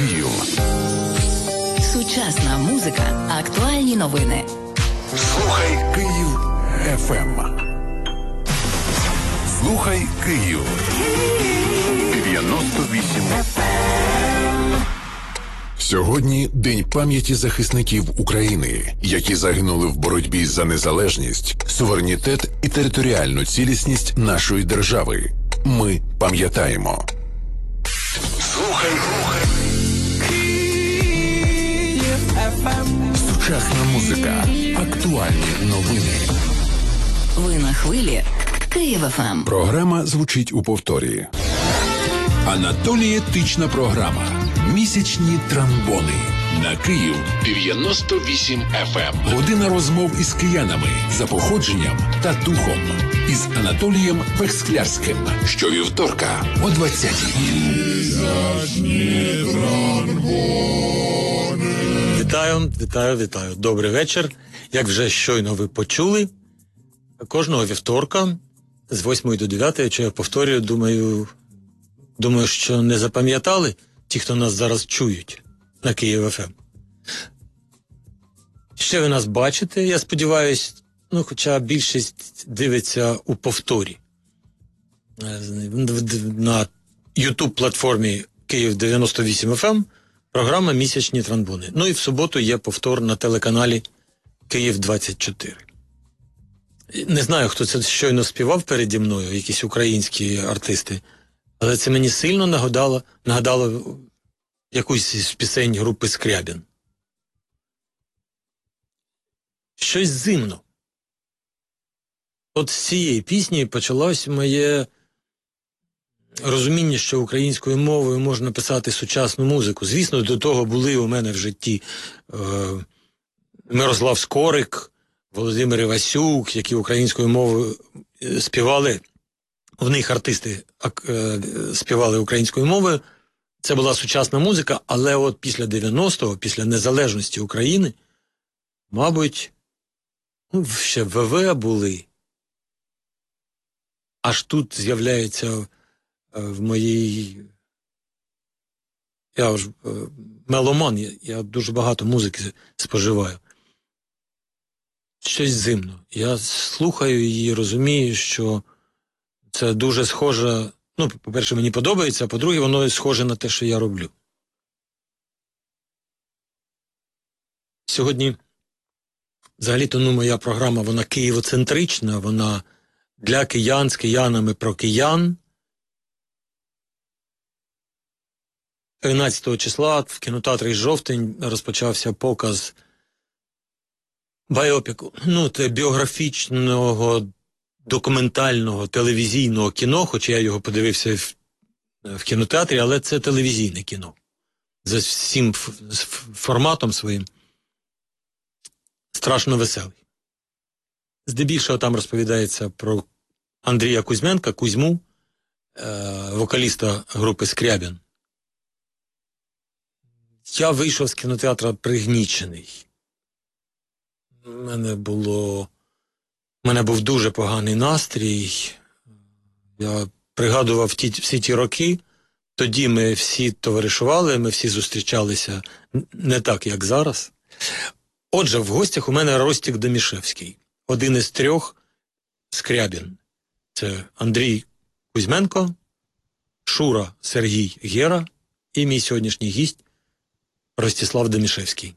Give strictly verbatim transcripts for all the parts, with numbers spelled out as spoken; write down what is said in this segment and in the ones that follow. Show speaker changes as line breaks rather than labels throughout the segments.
Київ.
Сучасна музика, актуальні новини.
Слухай Київ еф ем. Слухай Київ. дев'яносто вісім еф ем. Сьогодні День пам'яті захисників України, які загинули в боротьбі за незалежність, суверенітет і територіальну цілісність нашої держави. Ми пам'ятаємо. Слухай Київ еф ем. Сучасна музика, актуальні новини.
Ви на хвилі Київ еф ем.
Програма звучить у повторі. Анатолієтична програма. Місячні тромбони. На Київ дев'яносто вісім еф ем. Година розмов із киянами за походженням та духом. Із Анатолієм Пехсклярським. Щовівторка о двадцятій. Місячні тромбони.
Вітаю, вітаю, вітаю. Добрий вечір. Як вже щойно ви почули, кожного вівторка з восьмої до дев'ятої, що я повторюю, думаю, думаю, що не запам'ятали ті, хто нас зараз чують на Київ еф ем. Ще ви нас бачите, я сподіваюся, ну, хоча більшість дивиться у повторі. На YouTube-платформі Київ дев'яносто вісім еф ем програма «Місячні тромбони». Ну і в суботу є повтор на телеканалі Київ двадцять чотири. Не знаю, хто це щойно співав переді мною, якісь українські артисти, але це мені сильно нагадало, нагадало якусь із пісень групи Скрябін. Щось зимно. От з цієї пісні почалось моє розуміння, що українською мовою можна писати сучасну музику. Звісно, до того були у мене в житті е, Мирослав Скорик, Володимир Івасюк, які українською мовою співали. В них артисти е, співали українською мовою. Це була сучасна музика, але от після дев'яностого, після незалежності України, мабуть, ну, ще ВВ були. Аж тут з'являється в моїй... Я ж меломан, я, я дуже багато музики споживаю. Щось зимно. Я слухаю її, розумію, що це дуже схоже... Ну, по-перше, мені подобається, а по-друге, воно схоже на те, що я роблю. Сьогодні, взагалі-то, ну, моя програма, вона києвоцентрична, вона для киян, з киянами, про киян. тринадцятого числа в кінотеатрі «Жовтень» розпочався показ байопіку, ну, це біографічного, документального, телевізійного кіно, хоч я його подивився в, в кінотеатрі, але це телевізійне кіно. За всім форматом своїм страшно веселий. Здебільшого там розповідається про Андрія Кузьменка, Кузьму, е- вокаліста групи Скрябін. Я вийшов з кінотеатра пригнічений. У мене було... У мене був дуже поганий настрій. Я пригадував ті, всі ті роки. Тоді ми всі товаришували, ми всі зустрічалися не так, як зараз. Отже, в гостях у мене Ростік Домішевський. Один із трьох Скрябін. Це Андрій Кузьменко, Шура Сергій Гера і мій сьогоднішній гість Ростислав Домішевський.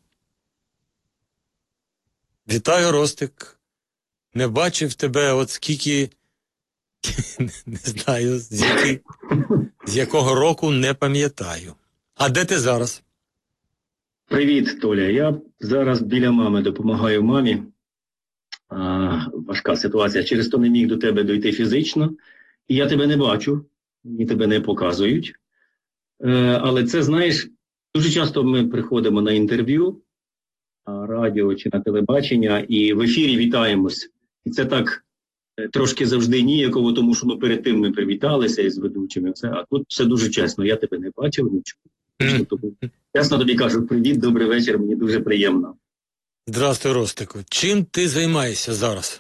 Вітаю, Ростик. Не бачив тебе от скільки, не знаю, з, які, з якого року не пам'ятаю. А де ти зараз?
Привіт, Толя. Я зараз біля мами допомагаю мамі. А, важка ситуація. Через то не міг до тебе дойти фізично. І я тебе не бачу, мені тебе не показують. Е, але це, знаєш, дуже часто ми приходимо на інтерв'ю, на радіо чи на телебачення, і в ефірі вітаємось. І це так е, трошки завжди ніяково, тому що ну, перед тим ми привіталися із ведучими. Все. А тут все дуже чесно. Я тебе не бачив, не чув. Mm. Ясно тобі кажу, привіт, добрий вечір, мені дуже приємно.
Здравствуй, Ростику. Чим ти займаєшся зараз?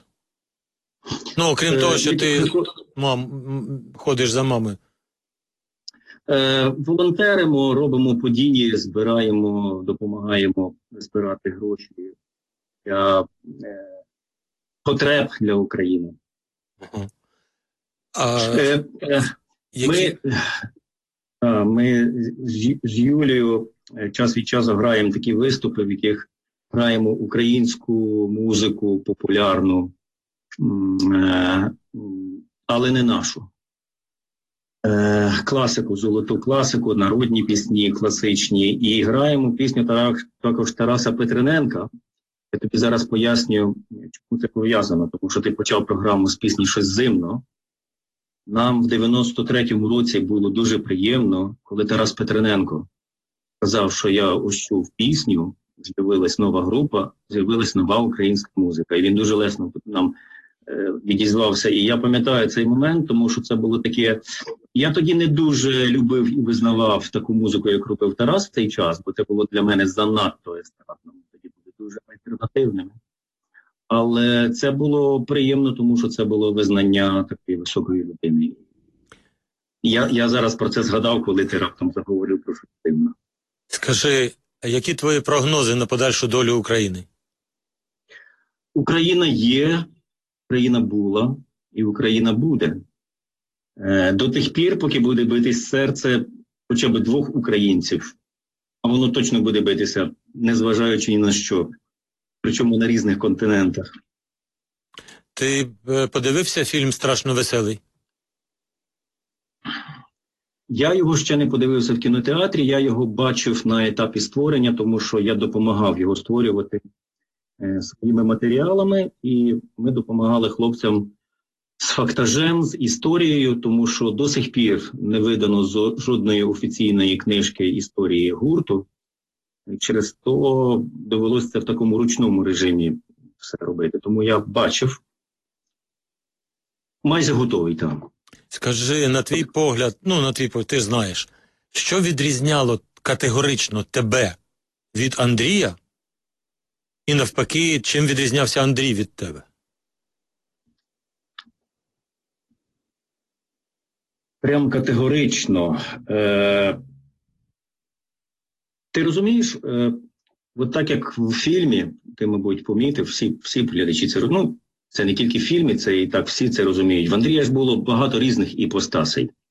Ну, окрім е, того, що ти приход... мам, ходиш за мамою.
Е, волонтеримо, робимо події, збираємо, допомагаємо збирати гроші для е, потреб для України.
Ага. А
Е, е,
які...
Ми, а, ми з, з Юлією час від часу граємо такі виступи, в яких граємо українську музику популярну, е, але не нашу. Е, класику, золоту класику, народні пісні, класичні. І граємо пісню також Тараса Петрененка. Я тобі зараз поясню, чому це пов'язано, тому що ти почав програму з пісні «Щось зимно». Нам в дев'яносто третьому році було дуже приємно, коли Тарас Петрененко сказав, що я ось чув пісню, з'явилась нова група, з'явилась нова українська музика. І він дуже лесно нам е, відізвався. І я пам'ятаю цей момент, тому що це було таке... Я тоді не дуже любив і визнавав таку музику, як робив Тарас в цей час, бо це було для мене занадто естрадно, тоді було дуже альтернативним. Але це було приємно, тому що це було визнання такої високої людини. Я, я зараз про це згадав, коли ти раптом заговорив про щось дивне.
Скажи, а які твої прогнози на подальшу долю України?
Україна є, Україна була і Україна буде. Е, до тих пір, поки буде битись серце хоча б двох українців, а воно точно буде битися, незважаючи ні на що. Причому на різних континентах.
Ти подивився фільм «Страшно веселий»?
Я його ще не подивився в кінотеатрі, я його бачив на етапі створення, тому що я допомагав його створювати е, своїми матеріалами, і ми допомагали хлопцям з фактажем, з історією, тому що до сих пір не видано жодної офіційної книжки історії гурту. Через то довелося це в такому ручному режимі все робити. Тому я бачив, майже готовий там.
Скажи, на твій погляд, ну, на твій погляд, ти ж знаєш, що відрізняло категорично тебе від Андрія? І навпаки, чим відрізнявся Андрій від тебе?
Прям категорично. Е- Ти розумієш, е, от так як в фільмі, ти, мабуть, помітив, всі, всі глядачі це розуміють, ну, це не тільки в фільмі, це і так всі це розуміють. В Андрія ж було багато різних іпостасей.